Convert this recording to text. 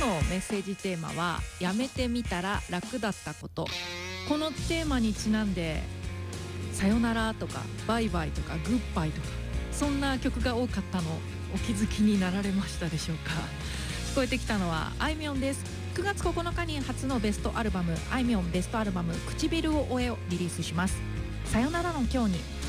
のメッセージテーマはやめてみたら楽だったこと。このテーマにちなんでさよならとかバイバイとかグッバイとかそんな曲が多かったのお気づきになられましたでしょうか。聞こえてきたのはあいみょんです。9月9日に初のベストアルバムあいみょんベストアルバム唇を追えをリリースします。さよならの今日に